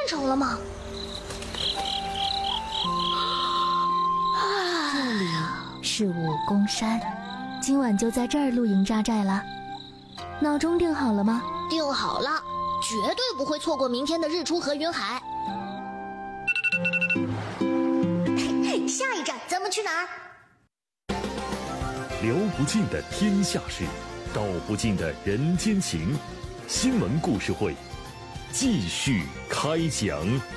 成了吗？ 这里是武功山，今晚就在这儿露营扎寨了。闹钟定好了吗？ 定好了，绝对不会错过明天的日出和云海。下一站咱们去哪儿？ 聊不尽的天下事，道不尽的人间情。新闻故事会继续开讲。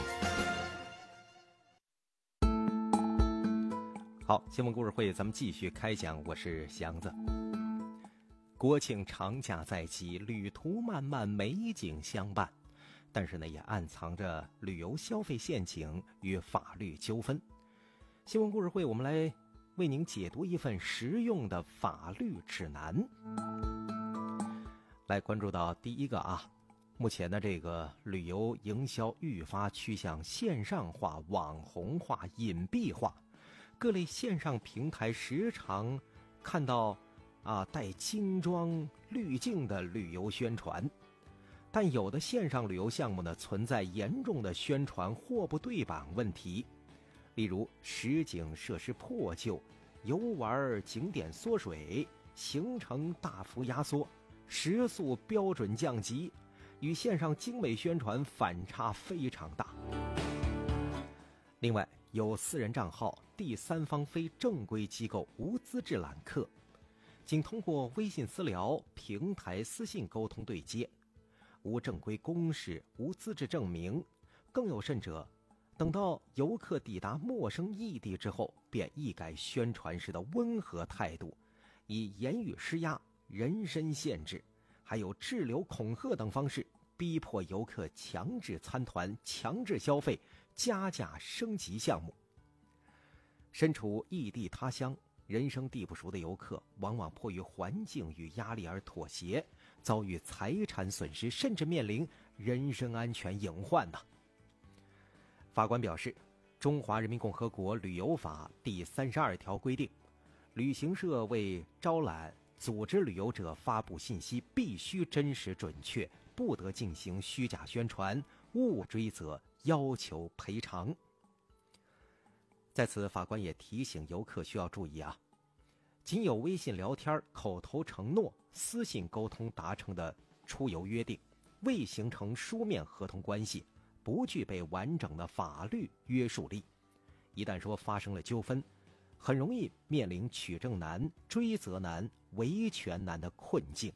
好，新闻故事会咱们继续开讲，我是祥子。国庆长假在即，旅途漫漫，美景相伴，但是呢，也暗藏着旅游消费陷阱与法律纠纷。新闻故事会，我们来为您解读一份实用的法律指南。来关注到第一个啊，目前的这个旅游营销愈发趋向线上化、网红化、隐蔽化，各类线上平台时常看到带精装滤镜的旅游宣传，但有的线上旅游项目呢，存在严重的宣传货不对版问题。例如实景设施破旧、游玩景点缩水、行程大幅压缩、食宿标准降级，与线上精美宣传反差非常大。另外，有私人账号、第三方非正规机构无资质揽客，仅通过微信私聊、平台私信沟通对接，无正规公示、无资质证明，更有甚者，等到游客抵达陌生异地之后，便一改宣传时的温和态度，以言语施压、人身限制，还有滞留恐吓等方式，逼迫游客强制参团、强制消费、加价升级项目。身处异地他乡、人生地不熟的游客，往往迫于环境与压力而妥协，遭遇财产损失，甚至面临人身安全隐患呢。法官表示，《中华人民共和国旅游法》第32条规定，旅行社为招揽、组织旅游者发布信息必须真实准确，不得进行虚假宣传，勿追责，要求赔偿。在此，法官也提醒游客需要注意啊，仅有微信聊天、口头承诺、私信沟通达成的出游约定，未形成书面合同关系，不具备完整的法律约束力。一旦说发生了纠纷，很容易面临取证难、追责难、维权难的困境。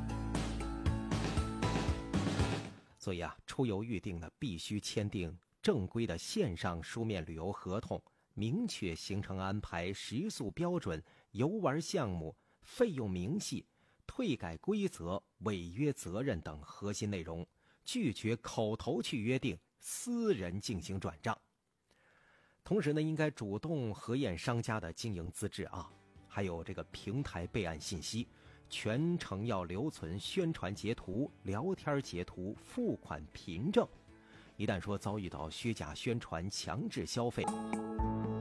所以出游预定呢，必须签订正规的线上书面旅游合同，明确行程安排、食宿标准、游玩项目、费用明细、退改规则、违约责任等核心内容，拒绝口头去约定、私人进行转账。同时呢，应该主动核验商家的经营资质还有这个平台备案信息，全程要留存宣传截图、聊天截图、付款凭证。一旦说遭遇到虚假宣传、强制消费，